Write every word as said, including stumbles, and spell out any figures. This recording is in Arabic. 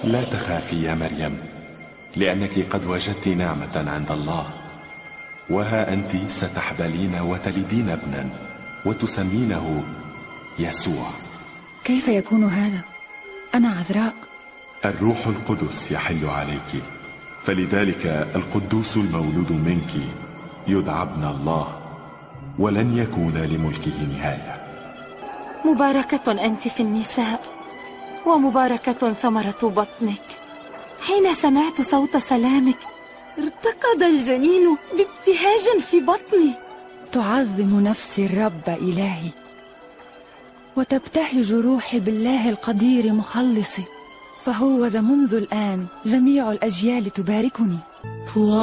لا تخافي يا مريم، لأنك قد وجدت نعمة عند الله، وها أنت ستحبلين وتلدين ابنا وتسمينه يسوع. كيف يكون هذا؟ أنا عذراء. الروح القدس يحل عليك، فلذلك القدوس المولود منك يدعى ابن الله، ولن يكون لملكه نهاية. مباركة أنت في النساء، ومباركة ثمرة بطنك. حين سمعت صوت سلامك ارتقد الجنين بابتهاج في بطني. تعظم نفسي الرب إلهي، وتبتهج روحي بالله القدير مخلصي، فهو ذا منذ الآن جميع الأجيال تباركني.